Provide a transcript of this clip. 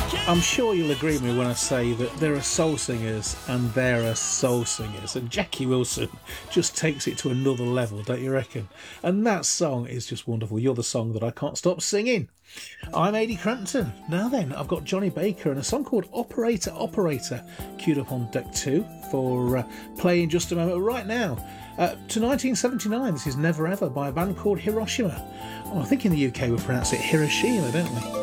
I'm sure you'll agree with me when I say that there are soul singers and there are soul singers, and Jackie Wilson just takes it to another level, don't you reckon? And that song is just wonderful. You're the song that I can't stop singing. I'm Ady Crampton. Now then, I've got Johnny Baker and a song called Operator Operator queued up on deck 2 for play in just a moment. Right now, to 1979, this is Never Ever by a band called Hiroshima. Oh, I think in the UK we pronounce it Hiroshima, don't we?